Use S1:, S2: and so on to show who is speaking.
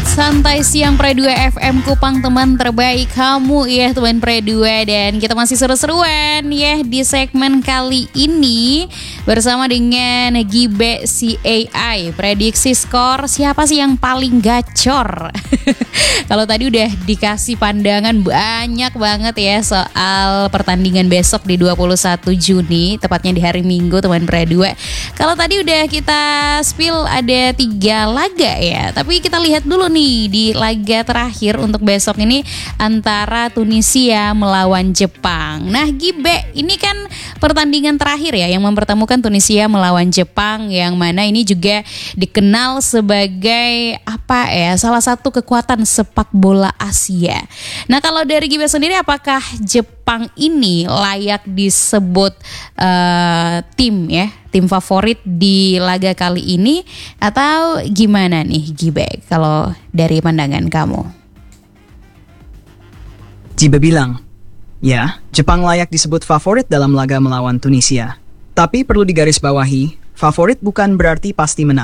S1: Santai siang Pre 2 FM Kupang, teman terbaik kamu ya teman Pre 2. Dan kita masih seru-seruan ya di segmen kali ini bersama dengan Gibe CAI. Prediksi skor siapa sih yang paling gacor? Kalau tadi udah dikasih pandangan banyak banget ya soal pertandingan besok di 21 Juni, tepatnya di hari Minggu teman Pre 2. Kalau tadi udah kita spill ada 3 laga ya, tapi kita lihat dulu nih di laga terakhir untuk besok ini antara Tunisia melawan Jepang. Nah Gibe, ini kan pertandingan terakhir ya yang mempertemukan Tunisia melawan Jepang, yang mana ini juga dikenal sebagai salah satu kekuatan sepak bola Asia. Nah kalau dari Gibe sendiri, apakah Jepang ini layak disebut tim favorit di laga kali ini, atau gimana nih Gibe kalau dari pandangan kamu?
S2: Gibe bilang, ya, Jepang layak disebut favorit dalam laga melawan Tunisia. Tapi perlu digarisbawahi, favorit bukan berarti pasti menang.